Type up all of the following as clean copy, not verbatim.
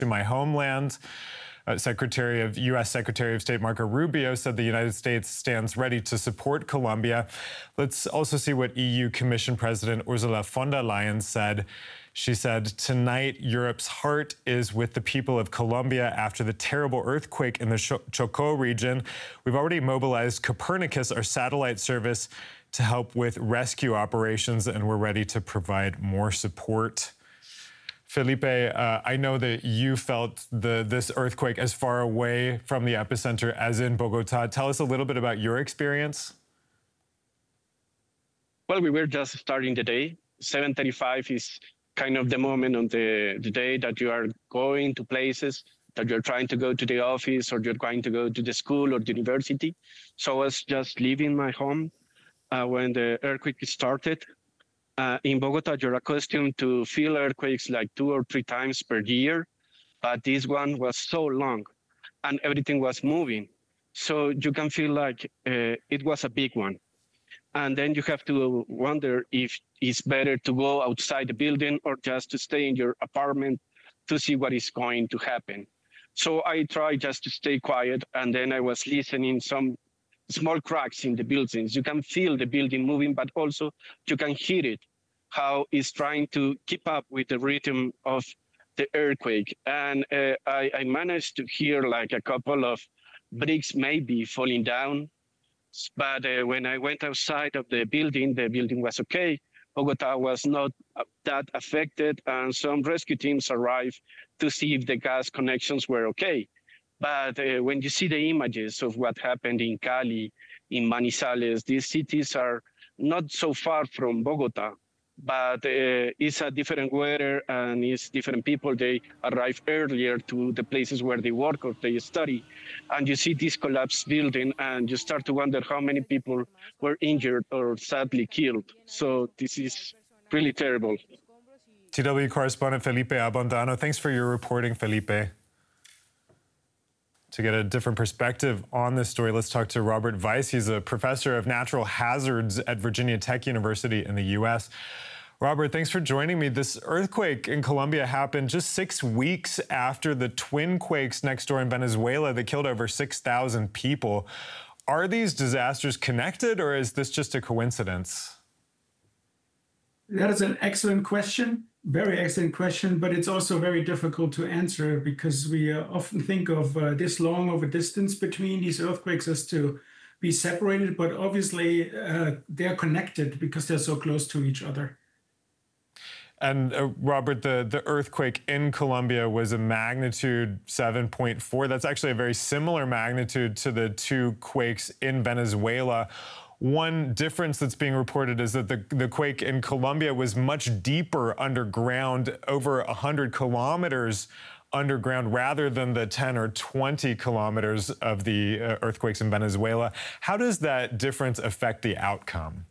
to my homeland. U.S. Secretary of State Marco Rubio said the United States stands ready to support Colombia. Let's also see what EU Commission President Ursula von der Leyen said. She said, tonight, Europe's heart is with the people of Colombia after the terrible earthquake in the Chocó region. We've already mobilized Copernicus, our satellite service, to help with rescue operations, and we're ready to provide more support. Felipe, I know that you felt this earthquake as far away from the epicenter as in Bogota. Tell us a little bit about your experience. Well, we were just starting the day. 7:35 is kind of the moment on the day that you are going to places, that you're trying to go to the office or you're trying to go to the school or the university. So I was just leaving my home when the earthquake started. In Bogota, you're accustomed to feel earthquakes like 2 or 3 times per year, but this one was so long and everything was moving. So you can feel like it was a big one. And then you have to wonder if it's better to go outside the building or just to stay in your apartment to see what is going to happen. So I tried just to stay quiet, and then I was listening some small cracks in the buildings. You can feel the building moving, but also you can hear it, how it's trying to keep up with the rhythm of the earthquake. And I managed to hear like a couple of bricks maybe falling down. But when I went outside of the building was okay. Bogota was not that affected, and some rescue teams arrived to see if the gas connections were okay. But when you see the images of what happened in Cali, in Manizales, these cities are not so far from Bogota, but it's a different weather and it's different people. They arrive earlier to the places where they work or they study. And you see this collapsed building and you start to wonder how many people were injured or sadly killed. So this is really terrible. TW correspondent Felipe Abondano, thanks for your reporting, Felipe. To get a different perspective on this story, let's talk to Robert Weiss. He's a professor of natural hazards at Virginia Tech University in the U.S. Robert, thanks for joining me. This earthquake in Colombia happened just 6 weeks after the twin quakes next door in Venezuela that killed over 6,000 people. Are these disasters connected, or is this just a coincidence? That is an excellent question. Very excellent question, but it's also very difficult to answer because we often think of this long of a distance between these earthquakes as to be separated, but obviously they're connected because they're so close to each other. And Robert, the earthquake in Colombia was a magnitude 7.4. That's actually a very similar magnitude to the 2 quakes in Venezuela. One difference that's being reported is that the quake in Colombia was much deeper underground, over 100 kilometers underground, rather than the 10 or 20 kilometers of the earthquakes in Venezuela. How does that difference affect the outcome?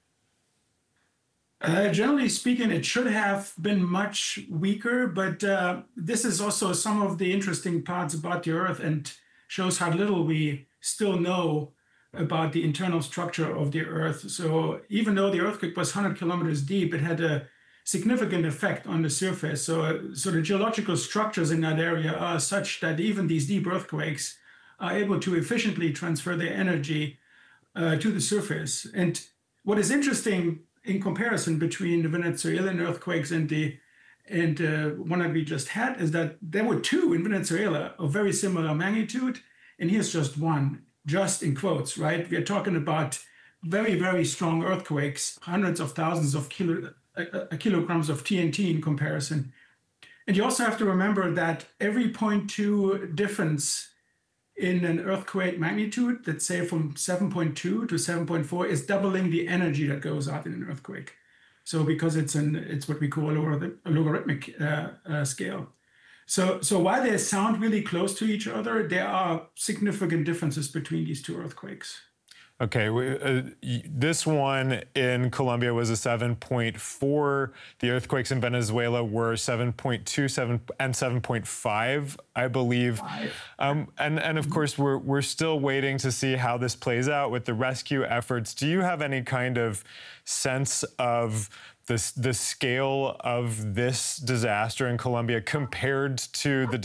Generally speaking, it should have been much weaker, but this is also some of the interesting parts about the Earth and shows how little we still know about the internal structure of the Earth. So even though the earthquake was 100 kilometers deep, it had a significant effect on the surface. So the geological structures in that area are such that even these deep earthquakes are able to efficiently transfer their energy to the surface. And what is interesting in comparison between the Venezuelan earthquakes and the one that we just had is that there were 2 in Venezuela of very similar magnitude, and here's just one. Just in quotes, right? We are talking about very, very strong earthquakes, hundreds of thousands of kilograms of TNT in comparison. And you also have to remember that every 0.2 difference in an earthquake magnitude, let's say from 7.2 to 7.4, is doubling the energy that goes out in an earthquake. So because it's what we call a logarithmic scale. So while they sound really close to each other, there are significant differences between these 2 earthquakes. Okay, this one in Colombia was a 7.4. The earthquakes in Venezuela were 7.2, 7, and 7.5, I believe. And of course, we're still waiting to see how this plays out with the rescue efforts. Do you have any kind of sense of the scale of this disaster in Colombia compared to the